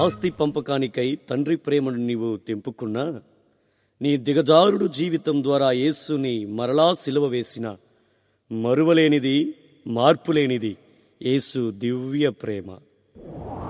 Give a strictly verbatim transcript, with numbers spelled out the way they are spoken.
ఆస్తి పంపకానికై తండ్రి ప్రేమను నీవు తెంపుకున్నా, నీ దిగజారుడు జీవితం ద్వారా యేసుని మరలా సిలువ వేసిన మరువలేనిది, మార్పులేనిది యేసు దివ్య ప్రేమ.